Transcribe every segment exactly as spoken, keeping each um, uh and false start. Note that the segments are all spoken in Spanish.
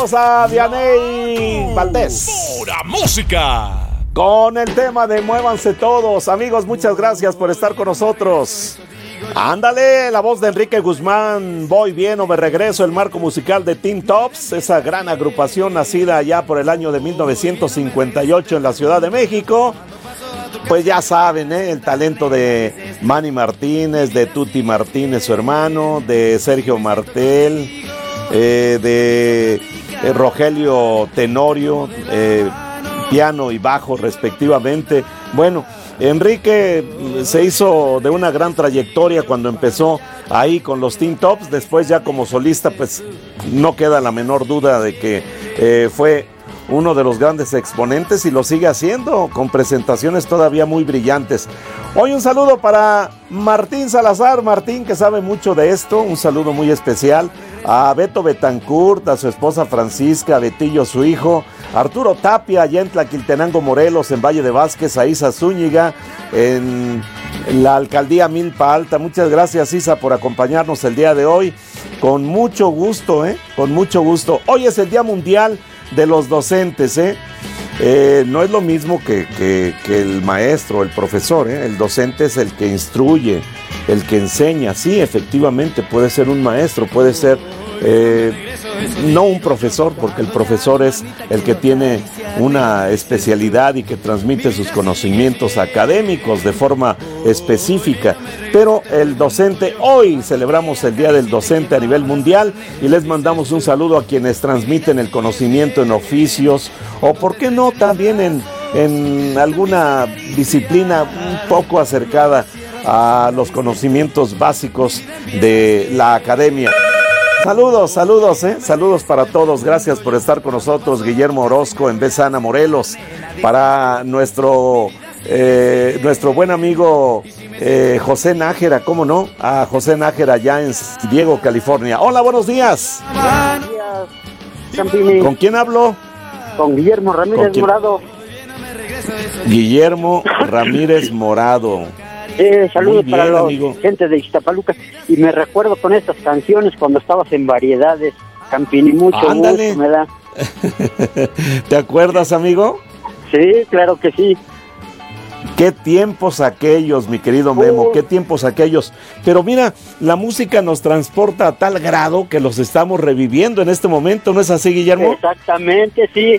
Saludamos a Vianey Valdés. Pura música. Con el tema de Muévanse Todos. Amigos, muchas gracias por estar con nosotros. Ándale, la voz de Enrique Guzmán, Voy Bien o Me Regreso, el marco musical de Teen Tops, esa gran agrupación nacida allá por el año de mil novecientos cincuenta y ocho en la Ciudad de México. Pues ya saben, ¿eh? El talento de Manny Martínez, de Tuti Martínez, su hermano, de Sergio Martel, eh, de eh, Rogelio Tenorio, eh, piano y bajo respectivamente. Bueno, Enrique se hizo de una gran trayectoria cuando empezó ahí con los Teen Tops. Después ya como solista, pues no queda la menor duda de que eh, fue uno de los grandes exponentes y lo sigue haciendo con presentaciones todavía muy brillantes. Hoy un saludo para Martín Salazar, Martín que sabe mucho de esto, un saludo muy especial a Beto Betancourt, a su esposa Francisca, a Betillo su hijo, Arturo Tapia allá en Tlaquiltenango, Morelos, en Valle de Vázquez, a Isa Zúñiga en la alcaldía Milpa Alta. Muchas gracias, Isa, por acompañarnos el día de hoy, con mucho gusto, ¿eh? con mucho gusto. Hoy es el Día Mundial de los Docentes, ¿eh? Eh, no es lo mismo que, que, que el maestro, el profesor, ¿eh? El docente es el que instruye, el que enseña. Sí, efectivamente, puede ser un maestro, puede ser eh, no un profesor, porque el profesor es el que tiene una especialidad y que transmite sus conocimientos académicos de forma específica. Pero el docente, hoy celebramos el Día del Docente a nivel mundial y les mandamos un saludo a quienes transmiten el conocimiento en oficios o, por qué no, también en, en alguna disciplina un poco acercada a los conocimientos básicos de la academia. Saludos, saludos, ¿eh? Saludos para todos. Gracias por estar con nosotros. Guillermo Orozco en Bezana, Morelos. Para nuestro, eh, nuestro buen amigo eh, José Nájera, ¿cómo no? A José Nájera allá en San Diego, California. Hola, buenos días. Buenos días, Campini. ¿Con quién hablo? Con Guillermo Ramírez Morado. Guillermo Ramírez Morado. Eh, saludos bien, para la gente de Iztapaluca. Y me recuerdo con estas canciones cuando estabas en Variedades, Campini, mucho Ándale. gusto me da. ¿Te acuerdas, amigo? Sí, claro que sí. Qué tiempos aquellos, mi querido Memo, qué tiempos aquellos. Pero mira, la música nos transporta a tal grado que los estamos reviviendo en este momento, ¿no es así, Guillermo? Exactamente, sí.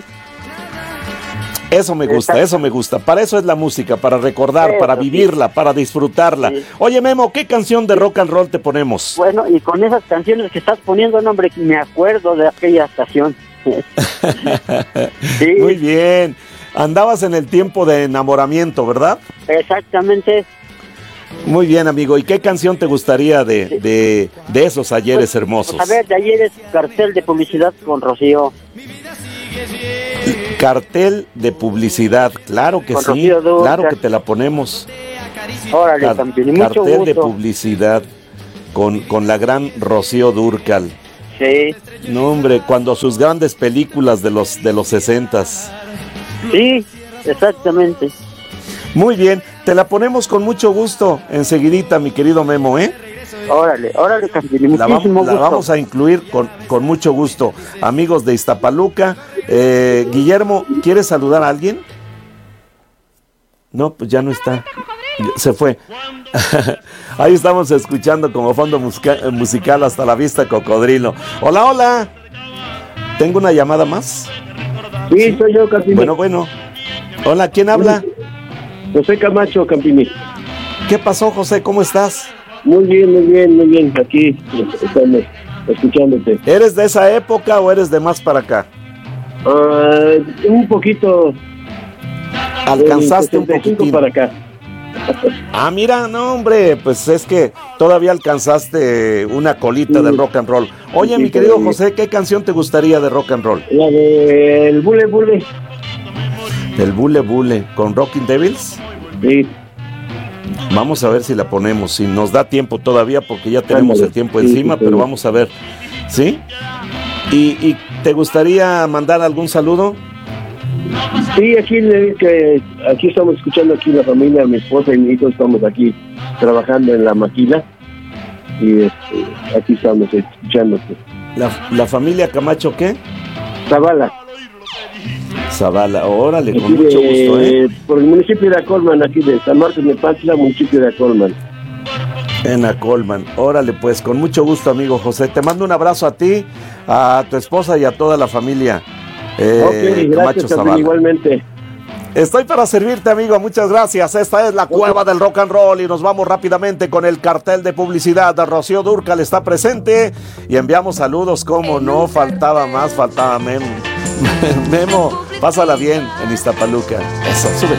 Eso me gusta, eso me gusta. Para eso es la música, para recordar, eso, para vivirla, sí. para disfrutarla. Sí. Oye, Memo, ¿qué canción de rock and roll te ponemos? Bueno, y con esas canciones que estás poniendo, no, hombre, me acuerdo de aquella estación. Sí. Muy bien. Andabas en el tiempo de enamoramiento, ¿verdad? Exactamente. Muy bien, amigo. ¿Y qué canción te gustaría de, de, de esos ayeres pues, hermosos? Pues a ver, de ayeres, Cartel de Publicidad con Rocío. Cartel de Publicidad, claro que con sí, claro que te la ponemos. Órale, Car- Campini, mucho Cartel gusto. de Publicidad con, con la gran Rocío Dúrcal. Sí. No, hombre, cuando sus grandes películas de los de los sesentas. Sí, exactamente. Muy bien, te la ponemos con mucho gusto enseguidita, mi querido Memo, ¿eh? Órale, órale, Campini, la, muchísimo vamos, la gusto. vamos a incluir con, con mucho gusto. Amigos de Iztapaluca, eh, Guillermo, ¿quieres saludar a alguien? No, pues ya no está. Se fue. Ahí estamos escuchando como fondo musica- musical Hasta la Vista Cocodrilo. Hola, hola. ¿Tengo una llamada más? Sí, soy yo, Campini. Bueno, bueno. Hola, ¿quién habla? José Camacho, Campini. ¿Qué pasó, José? ¿Cómo estás? Muy bien, muy bien, muy bien. Aquí estamos escuchándote. ¿Eres de esa época o eres de más para acá? Uh, un poquito. ¿Alcanzaste un poquitín para acá? Ah, mira, no, hombre, pues es que todavía alcanzaste una colita sí. de rock and roll. Oye, sí, mi querido José, ¿qué canción te gustaría de rock and roll? La de El Bule Bule. El Bule Bule, ¿con Rockin' Devils? Sí. Vamos a ver si la ponemos, si nos da tiempo todavía, porque ya tenemos el tiempo sí, encima, sí, pero sí. vamos a ver, ¿sí? ¿Y, ¿Y te gustaría mandar algún saludo? Sí, aquí que aquí estamos escuchando aquí la familia, mi esposa y mi hijo estamos aquí trabajando en la maquila y este, aquí estamos escuchándote. ¿La, la familia Camacho qué? Zavala. Zavala, órale, Aquí con mucho de- gusto, ¿eh? Por el municipio de Acolman, aquí de San Marcos de Pantla, municipio de Acolman. En Acolman, órale, pues, con mucho gusto, amigo José. Te mando un abrazo a ti, a tu esposa y a toda la familia. Eh, Ok, Camacho gracias también, Zavala. igualmente. Estoy para servirte, amigo, muchas gracias. Esta es la Cueva del Rock and Roll y nos vamos rápidamente con el cartel de publicidad. Rocío Dúrcal está presente y enviamos saludos, como no, faltaba más, faltaba Memo. Memo, pásala bien en Iztapaluca. Eso, sube.